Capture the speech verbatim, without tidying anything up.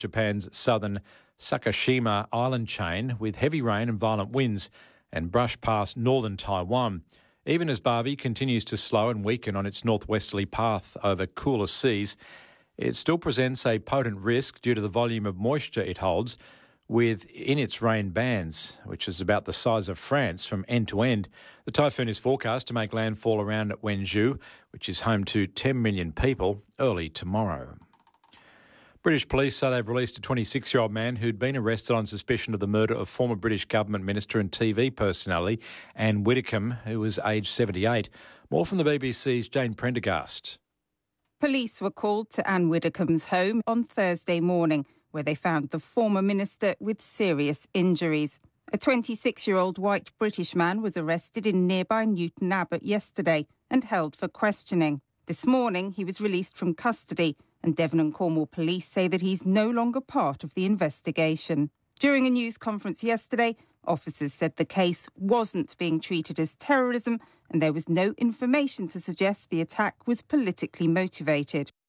Japan's southern Sakashima island chain with heavy rain and violent winds and brushed past northern Taiwan. Even as Barbie continues to slow and weaken on its northwesterly path over cooler seas, it still presents a potent risk due to the volume of moisture it holds within its rain bands, which is about the size of France from end to end. The typhoon is forecast to make landfall around Wenzhou, which is home to ten million people, early tomorrow. British police say they've released a twenty-six-year-old man who'd been arrested on suspicion of the murder of former British government minister and T V personality Anne Widdecombe, who was aged seventy-eight. More from the B B C's Jane Prendergast. Police were called to Anne Widdecombe's home on Thursday morning, where they found the former minister with serious injuries. A twenty-six-year-old white British man was arrested in nearby Newton Abbot yesterday and held for questioning. This morning, he was released from custody, and Devon and Cornwall police say that he's no longer part of the investigation. During a news conference yesterday, officers said the case wasn't being treated as terrorism and there was no information to suggest the attack was politically motivated.